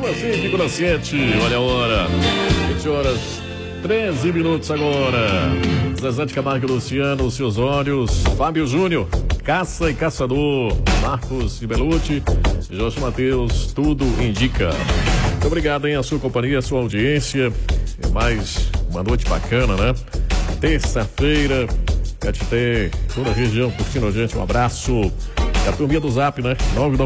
100,7, olha a hora. 20 horas 13 minutos agora. Zezé de Camargo e Luciano, os seus olhos. Fábio Júnior, Caça e Caçador. Marcos e Belucci, Jorge Matheus, tudo indica. Muito obrigado, hein, a sua companhia, a sua audiência. É mais uma noite bacana, né? Terça-feira, Catité, toda a região curtindo a gente. Um abraço. A turminha do Zap, né?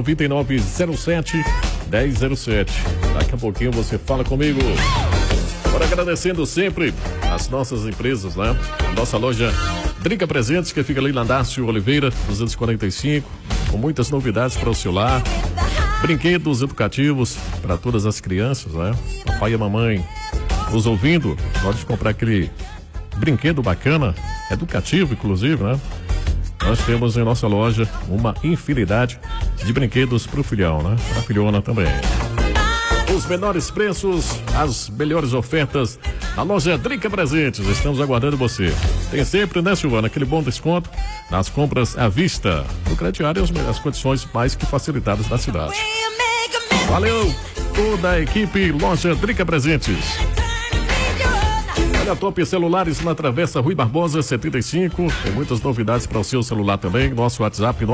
999-07-1007. Daqui a pouquinho você fala comigo. Agora agradecendo sempre as nossas empresas, né? A nossa loja Drica Presentes, que fica ali na Dácio Oliveira, 245, com muitas novidades para o celular, brinquedos educativos para todas as crianças, né? Papai e a mamãe nos ouvindo, pode comprar aquele brinquedo bacana, educativo inclusive, né? Nós temos em nossa loja uma infinidade de brinquedos pro filhão, né? Pra filhona também. Os menores preços, as melhores ofertas na loja Drica Presentes. Estamos aguardando você. Tem sempre, né, Silvana, aquele bom desconto nas compras à vista. No crediário, as condições mais que facilitadas da cidade. Valeu, toda a equipe loja Drica Presentes. Olha, Top Celulares na Travessa Rui Barbosa 75. Tem muitas novidades para o seu celular também. Nosso WhatsApp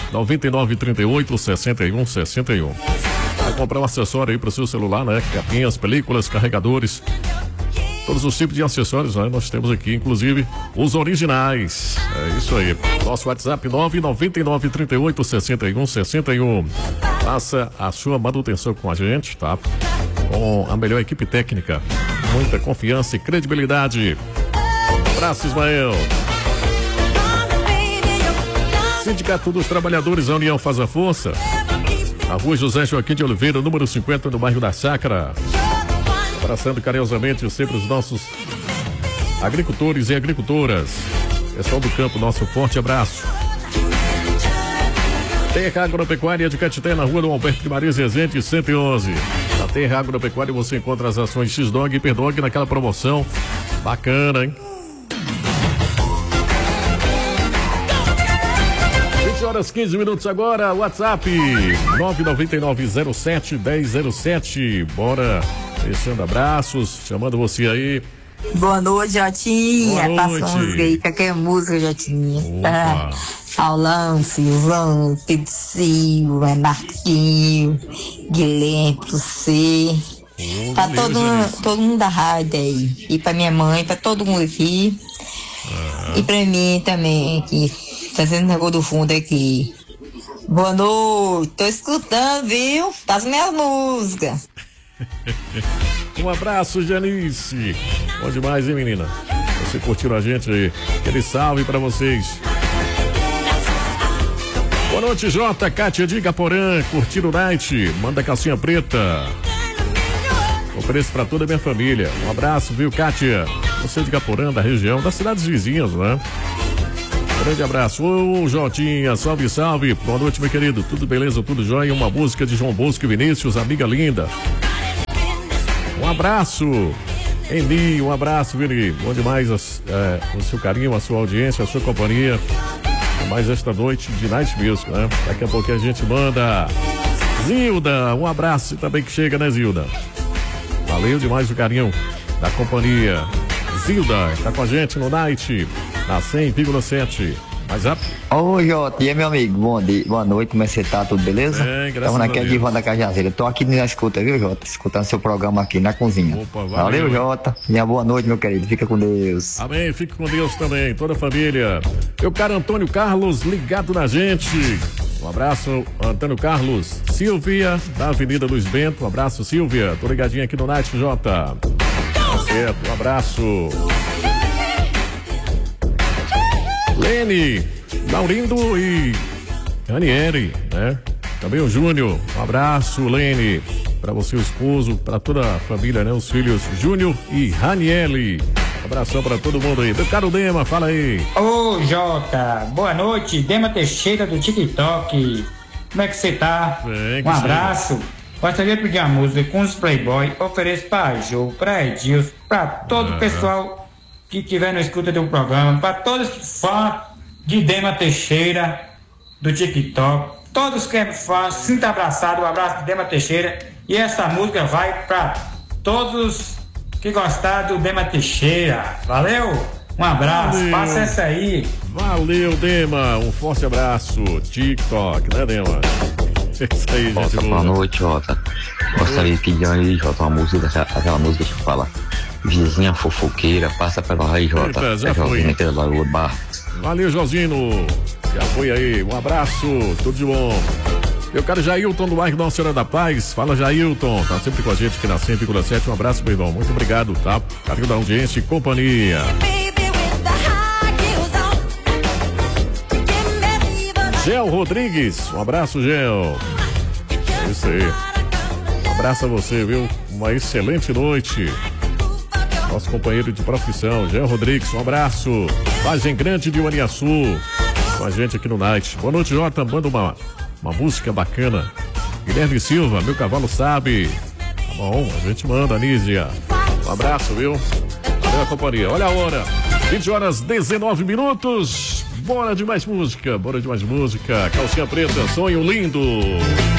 999386161. Vai comprar um acessório aí para o seu celular, né? Capinhas, películas, carregadores. Todos os tipos de acessórios, né? Nós temos aqui, inclusive, os originais. É isso aí. Nosso WhatsApp 999386161. Faça a sua manutenção com a gente, tá? Com a melhor equipe técnica. Muita confiança e credibilidade. Abraço, Ismael. Sindicato dos Trabalhadores, a União faz a força. A Rua José Joaquim de Oliveira, número 50, no bairro da Chácara. Abraçando carinhosamente sempre os nossos agricultores e agricultoras. Pessoal do campo, nosso forte abraço. Terra Agropecuária de Catité, na Rua do Alberto de Maria Rezende, 111. Na Terra Agropecuária você encontra as ações X-Dog e Hyperdog naquela promoção bacana, hein? 20 horas 15 minutos agora, WhatsApp 99907-1007. Bora, deixando abraços, chamando você aí. Boa noite, Jotinha. Boa noite. Passamos aí, qualquer música, Jotinha. Paulão, Silvão, Pedro Silva, Marquinho, Guilherme, você. Pra todo mundo da rádio aí. E pra minha mãe, pra todo mundo aqui. E pra mim também aqui. Fazendo negócio do fundo aqui. Boa noite, tô escutando, viu? Das minhas músicas. Um abraço, Janice. Bom demais, hein, menina? Você curtiram a gente aí. Aquele salve pra vocês. Boa noite, Jota, Kátia de Igaporã, curtindo o Night, manda calcinha preta. Ofereço pra toda a minha família. Um abraço, viu, Kátia? Você de Igaporã, da região, das cidades vizinhas, né? Grande abraço. Ô, Jotinha, salve, salve. Boa noite, meu querido. Tudo beleza, tudo jóia? Uma música de João Bosco e Vinícius, amiga linda. Um abraço, Eni, um abraço, Vini. Bom demais o seu carinho, a sua audiência, a sua companhia. Mais esta noite de Night Music, né? Daqui a pouco a gente manda. Zilda, um abraço também que chega, né, Zilda? Valeu demais o carinho da companhia. Zilda, tá com a gente no Night, na 100,7. Mais rápido. Ô, Jota, e aí, meu amigo? Bom dia, boa noite, como é que você tá? Tudo beleza? Bem, graças Estamos a aqui Deus. de Ivan da Cajazeira. Tô aqui na escuta, viu, Jota? Escutando seu programa aqui na cozinha. Opa, valeu, Jota. Minha boa noite, meu querido. Fica com Deus. Amém, fique com Deus também, toda a família. Meu caro Antônio Carlos, ligado na gente. Um abraço, Antônio Carlos. Silvia, da Avenida Luiz Bento. Um abraço, Silvia. Tô ligadinho aqui no Night, Jota. Tá certo, um abraço. Lene, Laurindo e Ranieri, né? Também o Júnior. Um abraço, Lene. Pra você, o esposo, pra toda a família, né? Os filhos Júnior e Raniele. Abração pra todo mundo aí. Meu caro Dema, fala aí. Ô, Jota, boa noite. Dema Teixeira do TikTok. Como é que você tá? Bem, um abraço. Gostaria de pedir uma música com os Playboy. Ofereço pra Jô, pra Edilson, pra todo o pessoal que tiver na escuta do programa, pra todos os fãs de Dema Teixeira do TikTok. todos que me fãs, sinta abraçado, um abraço de Dema Teixeira. E essa música vai para todos que gostaram do Dema Teixeira. Valeu? Um abraço, Valeu. passa essa aí. Valeu, Dema. Um forte abraço. TikTok, né, Dema? É isso aí, gente. Jota, boa noite, Jota. Gostaria de pedir aí, Jota, uma música, aquela música que fala Vizinha Fofoqueira, passa pra nós aí, Jota. Eita, já É foi. Josinho aqui da Lua Bar. Valeu, Josino. Já foi aí. Um abraço. Tudo de bom. Meu caro Jailton do bairro Nossa Senhora da Paz. Fala, Jailton. Tá sempre com a gente aqui na 100,7. Um abraço, meu irmão. Muito obrigado, tá? Carinho da audiência e companhia. Gel Rodrigues. Um abraço, Gel. É isso aí. Um abraço a você, viu? Uma excelente noite. Nosso companheiro de profissão, Gel Rodrigues. Um abraço. Vagem Grande de Uaniaçu. Com a gente aqui no Night. Boa noite, Jota. Manda uma música bacana. Guilherme Silva, meu cavalo sabe. Tá bom, a gente manda, Anísia. Um abraço, viu? Valeu a companhia. Olha a hora. 20h19. Bora de mais música. Bora de mais música. Calcinha preta, sonho lindo.